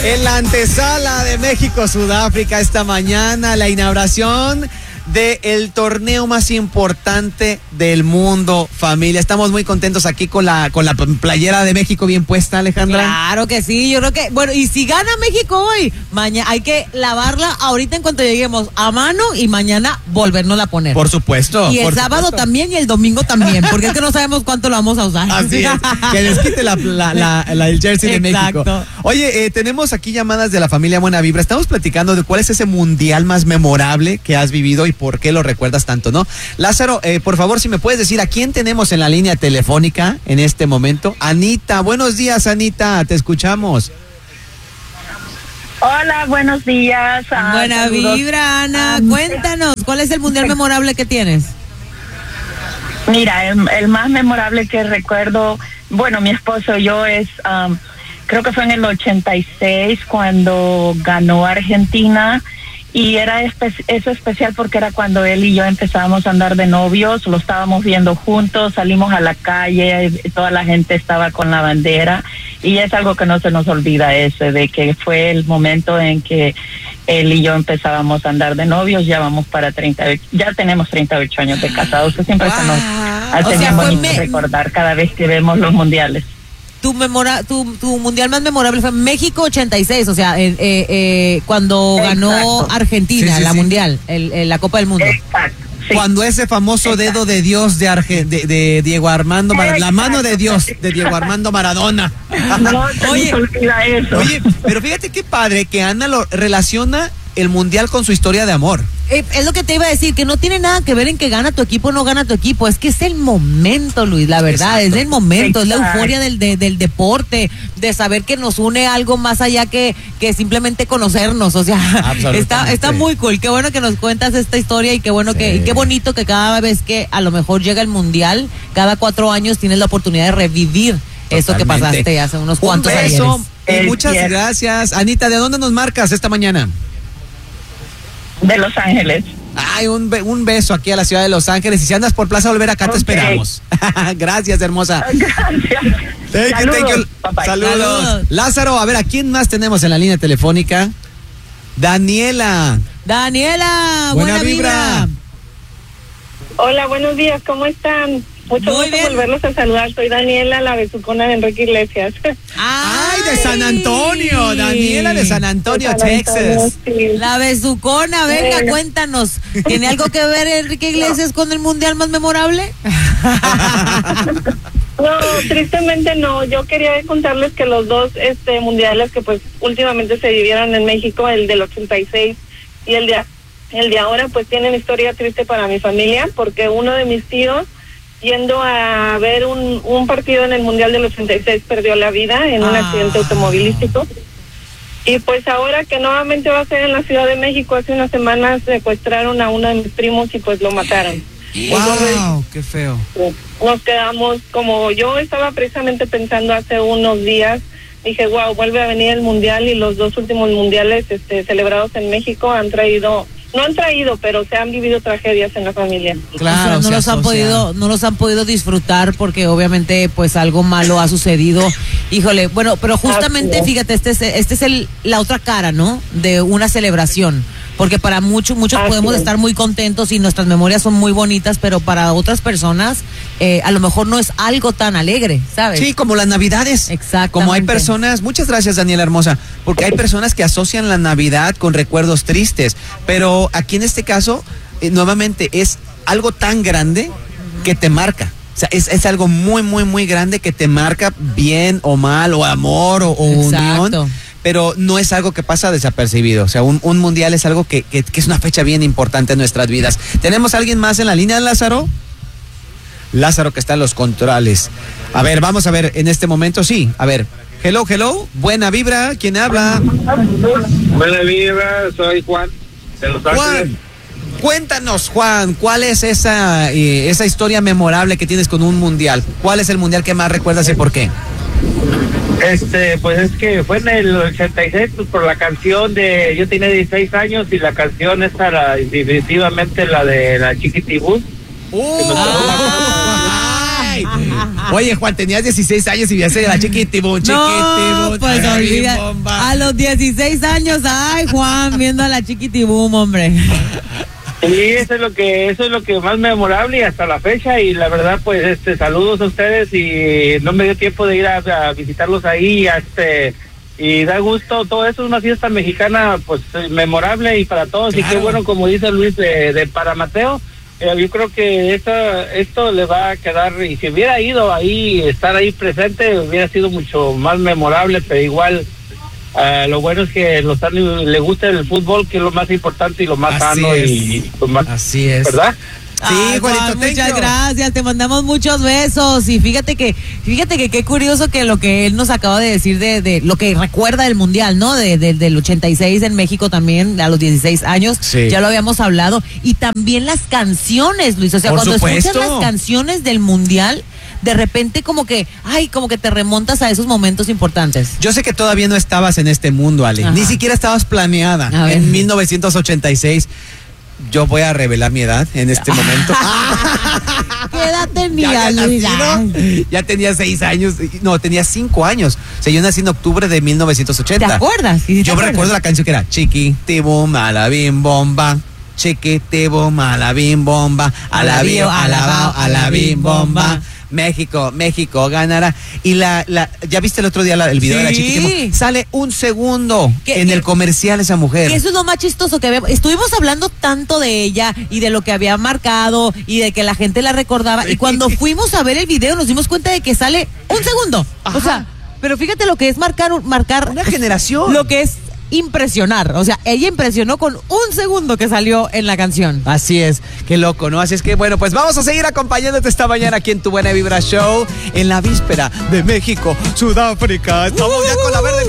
En la antesala de México-Sudáfrica esta mañana, la inauguración del torneo más importante del mundo, familia. Estamos muy contentos aquí con la playera de México bien puesta, Alejandra. Claro que sí, yo creo que, bueno, y si gana México hoy, mañana hay que lavarla ahorita en cuanto lleguemos a mano y mañana volvernos a poner. Por supuesto. Y el sábado también y el domingo también, porque es que no sabemos cuánto lo vamos a usar. Así es, que les quite el jersey de México. Oye, tenemos aquí llamadas de la familia Buena Vibra. Estamos platicando de cuál es ese mundial más memorable que has vivido y por qué lo recuerdas tanto, ¿no? Lázaro, por favor, si me puedes decir a quién tenemos en la línea telefónica en este momento. Anita, buenos días, Anita, te escuchamos. Hola, buenos días. Buena saludos. vibra, Ana. Cuéntanos, ¿cuál es el mundial memorable que tienes? Mira, el más memorable que recuerdo, bueno, mi esposo y yo creo que fue en el 86 cuando ganó Argentina. Y era eso especial porque era cuando él y yo empezábamos a andar de novios, lo estábamos viendo juntos, salimos a la calle, toda la gente estaba con la bandera y es algo que no se nos olvida ese, de que fue el momento en que él y yo empezábamos a andar de novios, ya vamos para 38, ya tenemos 38 años de casados, que siempre se nos hace bien bonito recordar cada vez que vemos los mundiales. Tu mundial más memorable fue México 86, o sea, cuando ganó Argentina, sí, la mundial, la Copa del Mundo. Exacto. Sí. Cuando ese famoso dedo de Dios de Diego Armando Maradona, la mano de Dios de Diego Armando Maradona. No se nos olvida eso. Oye, pero fíjate qué padre que Ana lo relaciona el mundial con su historia de amor. Es lo que te iba a decir, que no tiene nada que ver en que gana tu equipo o no gana tu equipo, es que es el momento, Luis, la verdad. Exacto. Es el momento, exacto. Es la euforia del deporte, de saber que nos une algo más allá que simplemente conocernos, o sea, está muy cool. Qué bueno que nos cuentas esta historia y qué bueno y qué bonito que cada vez que a lo mejor llega el mundial, cada 4 años tienes la oportunidad de revivir eso que pasaste hace unos cuantos años. Un beso y muchas gracias. Anita, ¿de dónde nos marcas esta mañana? De Los Ángeles. Ay, un beso aquí a la ciudad de Los Ángeles. Y si andas por Plaza Olvera, acá te esperamos. Gracias, hermosa. Gracias. Thank you. Saludos. Lázaro, a ver, ¿a quién más tenemos en la línea telefónica? Daniela, buena vibra. Hola, buenos días, ¿cómo están? Mucho gusto volverlos a saludar. Soy Daniela, la besucona de Enrique Iglesias. ¡Ay, de San Antonio! Daniela de San Antonio, Texas. Sí. La besucona, venga, cuéntanos. ¿Tiene algo que ver Enrique Iglesias con el mundial más memorable? No, tristemente no. Yo quería contarles que los dos mundiales que pues últimamente se vivieron en México, el del 86 y el de ahora, pues tienen historia triste para mi familia, porque uno de mis tíos, yendo a ver un partido en el Mundial del 86, perdió la vida en un accidente automovilístico. Y pues ahora que nuevamente va a ser en la Ciudad de México, hace unas semanas secuestraron a uno de mis primos y pues lo mataron. ¡Wow! Entonces, ¡qué feo! Nos quedamos, como yo estaba precisamente pensando hace unos días, dije, wow, vuelve a venir el Mundial y los dos últimos mundiales celebrados en México no han traído, pero se han vivido tragedias en la familia. Claro, o sea, no los han podido disfrutar porque obviamente pues algo malo ha sucedido. Híjole, bueno, pero justamente fíjate, este es la otra cara, ¿no? De una celebración. Porque para muchos podemos estar muy contentos y nuestras memorias son muy bonitas, pero para otras personas a lo mejor no es algo tan alegre, ¿sabes? Sí, como las Navidades. Exactamente. Como hay personas, muchas gracias Daniela hermosa, porque hay personas que asocian la Navidad con recuerdos tristes, pero aquí en este caso, nuevamente, es algo tan grande que te marca. O sea, es algo muy, muy, muy grande que te marca bien o mal, o amor o unión. Pero no es algo que pasa desapercibido. O sea, un mundial es algo que es una fecha bien importante en nuestras vidas. ¿Tenemos a alguien más en la línea, Lázaro? Lázaro, que está en los controles. A ver, vamos a ver en este momento, sí. A ver, hello, buena vibra, ¿quién habla? Buena vibra, soy Juan de Los Ángeles. Juan, cuéntanos, Juan, ¿cuál es esa historia memorable que tienes con un mundial? ¿Cuál es el mundial que más recuerdas y por qué? Pues es que fue en el 86, pues por la canción yo tenía 16 años y la canción esa era definitivamente la de la Chiquitibús. Oye, Juan, tenías 16 años y ya se la chiquitibum, No, pues olvida. A los 16 años, ay, Juan, viendo a la chiquitibum, hombre. Sí, eso es lo que más memorable y hasta la fecha, y la verdad pues saludos a ustedes, y no me dio tiempo de ir a visitarlos ahí, y da gusto, todo eso es una fiesta mexicana pues memorable y para todos. Claro. Y qué bueno, como dice Luis para Mateo, yo creo que esto le va a quedar, y si hubiera ido ahí, estar ahí presente, hubiera sido mucho más memorable, pero igual lo bueno es que le gusta el fútbol, que es lo más importante y lo más sano y pues más, así es, ¿verdad? Sí, Juanito, muchas gracias, te mandamos muchos besos. Y fíjate que qué curioso que lo que él nos acaba de decir de lo que recuerda del Mundial, ¿no? Del 86 en México también, a los 16 años, sí. Ya lo habíamos hablado. Y también las canciones, Luis, o sea, cuando escuchas las canciones del Mundial, de repente como que te remontas a esos momentos importantes. Yo sé que todavía no estabas en este mundo, Ale. Ajá. Ni siquiera estabas planeada en 1986. Yo voy a revelar mi edad en este momento. ¿Qué edad tenía, Luis? Ya tenía 6 años. No, tenía 5 años. O sea, yo nací en octubre de 1980. ¿Te acuerdas? ¿Sí, yo me recuerdo la canción que era Chiquitibum, alabim, bomba. Chiquitibum, alabim, bomba. Alabío, alabao, alabim, bomba. México ganará. Y ya viste el otro día el video de la Chiquitibum. Sale un segundo en el comercial esa mujer. Que eso es lo más chistoso que estuvimos hablando tanto de ella y de lo que había marcado y de que la gente la recordaba. Y cuando fuimos a ver el video nos dimos cuenta de que sale un segundo. Ajá. O sea, pero fíjate lo que es marcar una generación. Lo que es impresionar, o sea, ella impresionó con un segundo que salió en la canción. Así es, qué loco, ¿no? Así es que bueno, pues vamos a seguir acompañándote esta mañana aquí en Tu Buena Vibra Show, en la víspera de México, Sudáfrica. Estamos ya con la verde.